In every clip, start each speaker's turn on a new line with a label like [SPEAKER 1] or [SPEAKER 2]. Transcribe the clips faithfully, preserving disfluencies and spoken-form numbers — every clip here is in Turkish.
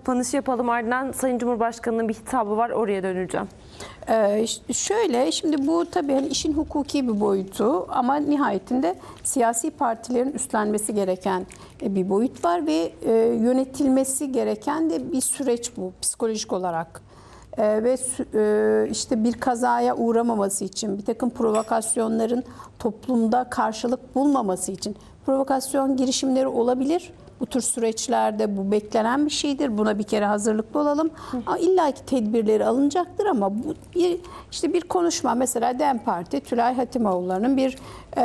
[SPEAKER 1] kapanışı yapalım. Ardından Sayın Cumhurbaşkanı'nın bir hitabı var. Oraya döneceğim.
[SPEAKER 2] Ee, şöyle, şimdi bu tabii hani işin hukuki bir boyutu ama nihayetinde siyasi partilerin üstlenmesi gereken bir boyut var ve e, yönetilmesi gereken de bir süreç bu psikolojik olarak. Ee, ve e, işte bir kazaya uğramaması için, bir takım provokasyonların toplumda karşılık bulmaması için provokasyon girişimleri olabilir. Bu tür süreçlerde bu beklenen bir şeydir. Buna bir kere hazırlıklı olalım. Ama illaki tedbirleri alınacaktır ama bu bir işte bir konuşma, mesela DEM Parti Tülay Hatimoğulları'nın bir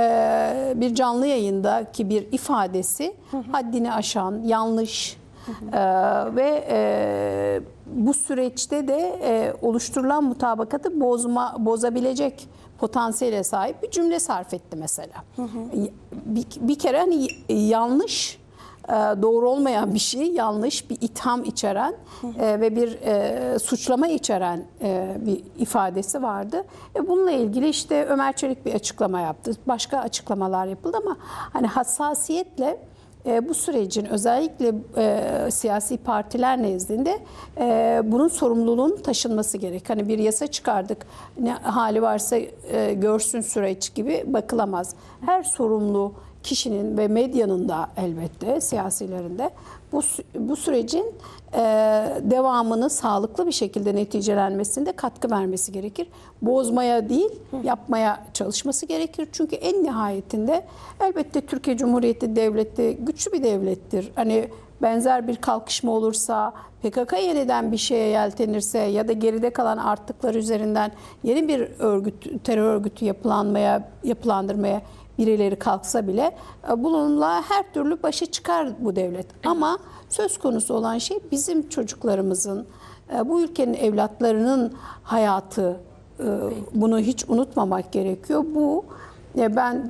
[SPEAKER 2] e, bir canlı yayındaki bir ifadesi haddini aşan, yanlış e, ve e, bu süreçte de e, oluşturulan mutabakatı bozma bozabilecek potansiyele sahip bir cümle sarf etti mesela. Hı hı. Bir, bir kere hani yanlış, doğru olmayan bir şey, yanlış bir itham içeren e, ve bir e, suçlama içeren e, bir ifadesi vardı. E, bununla ilgili işte Ömer Çelik bir açıklama yaptı. Başka açıklamalar yapıldı ama hani hassasiyetle e, bu sürecin özellikle e, siyasi partiler nezdinde e, bunun sorumluluğunun taşınması gerek. Hani bir yasa çıkardık, ne hali varsa e, görsün süreç gibi bakılamaz. Her sorumlu kişinin ve medyanın da elbette siyasilerin de bu, bu sürecin e, devamını sağlıklı bir şekilde neticelenmesinde katkı vermesi gerekir. Bozmaya değil, yapmaya çalışması gerekir. Çünkü en nihayetinde elbette Türkiye Cumhuriyeti Devleti güçlü bir devlettir. Hani benzer bir kalkışma olursa, P K K yeniden bir şeye yeltenirse ya da geride kalan artıklar üzerinden yeni bir örgüt, terör örgütü yapılanmaya, yapılandırmaya birileri kalksa bile bununla her türlü başa çıkar bu devlet. Ama söz konusu olan şey bizim çocuklarımızın, bu ülkenin evlatlarının hayatı. Bunu hiç unutmamak gerekiyor. Bu ben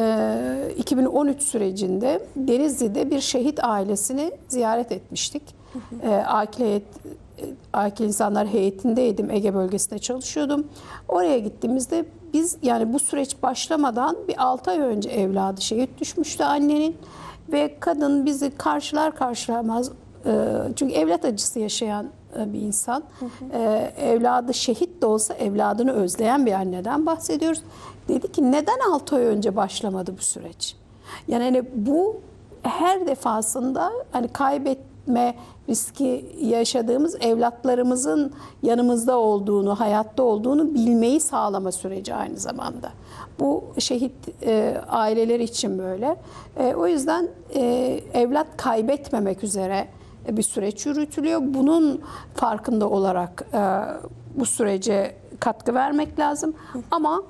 [SPEAKER 2] iki bin on üç sürecinde Denizli'de bir şehit ailesini ziyaret etmiştik. Akil heyet, Akil İnsanlar Heyeti'ndeydim. Ege bölgesinde çalışıyordum. Oraya gittiğimizde biz, yani bu süreç başlamadan bir altı ay önce evladı şehit düşmüştü annenin ve kadın bizi karşılar karşılamaz, çünkü evlat acısı yaşayan bir insan, hı hı. evladı şehit de olsa evladını özleyen bir anneden bahsediyoruz. Dedi ki neden altı ay önce başlamadı bu süreç? Yani hani bu her defasında hani kaybetme riski yaşadığımız evlatlarımızın yanımızda olduğunu, hayatta olduğunu bilmeyi sağlama süreci aynı zamanda. Bu şehit e, aileler için böyle. E, o yüzden e, evlat kaybetmemek üzere bir süreç yürütülüyor. Bunun farkında olarak e, bu sürece katkı vermek lazım. Ama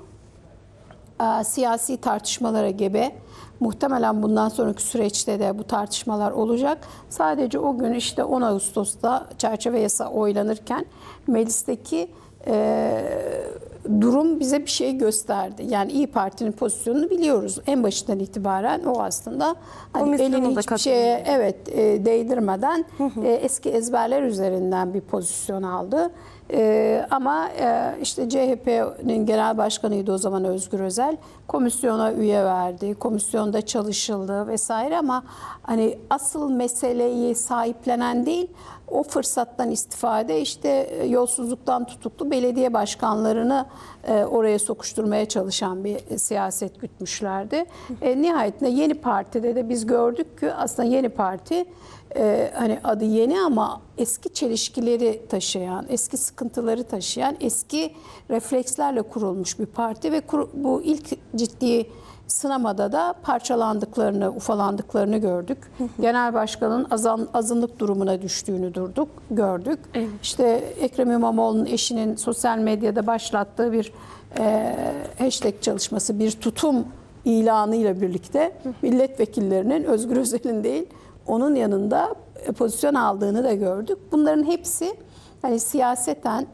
[SPEAKER 2] e, siyasi tartışmalara gebe. Muhtemelen bundan sonraki süreçte de bu tartışmalar olacak. Sadece o gün işte on Ağustos'ta çerçeve yasa oylanırken meclisteki e, durum bize bir şey gösterdi. Yani İYİ Parti'nin pozisyonunu biliyoruz. En başından itibaren o aslında hani elini hiçbir şeye evet e, değdirmeden hı hı. E, eski ezberler üzerinden bir pozisyon aldı. Ee, ama e, işte C H P'nin genel başkanıydı o zaman Özgür Özel. Komisyona üye verdi. Komisyonda çalışıldı vesaire ama hani asıl meseleyi sahiplenen değil, o fırsattan istifade işte yolsuzluktan tutuklu belediye başkanlarını e, oraya sokuşturmaya çalışan bir siyaset gütmüşlerdi. E, nihayetinde yeni partide de biz gördük ki aslında yeni parti Ee, hani adı yeni ama eski çelişkileri taşıyan, eski sıkıntıları taşıyan, eski reflekslerle kurulmuş bir parti ve kur, bu ilk ciddi sınamada da parçalandıklarını, ufalandıklarını gördük. Genel başkanın azan, azınlık durumuna düştüğünü durduk, gördük. Evet. İşte Ekrem İmamoğlu'nun eşinin sosyal medyada başlattığı bir e, hashtag çalışması, bir tutum ilanıyla birlikte milletvekillerinin Özgür Özel'in değil, onun yanında pozisyon aldığını da gördük. Bunların hepsi hani siyaseten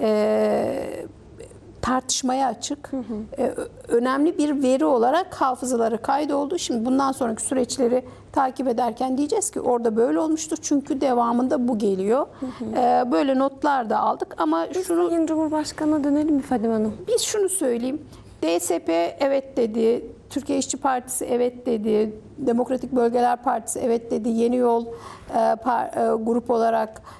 [SPEAKER 2] e, tartışmaya açık, hı hı. E, önemli bir veri olarak hafızalara kaydoldu. Şimdi bundan sonraki süreçleri takip ederken diyeceğiz ki orada böyle olmuştur. Çünkü devamında bu geliyor. Hı hı. E, böyle notlar da aldık ama
[SPEAKER 1] Biz
[SPEAKER 2] şunu...
[SPEAKER 1] Sayın Cumhurbaşkanı'na dönelim mi Fadime Hanım?
[SPEAKER 2] Biz şunu söyleyeyim. D S P evet dedi, Türkiye İşçi Partisi evet dedi, Demokratik Bölgeler Partisi evet dedi, Yeni Yol e, par, e, grup olarak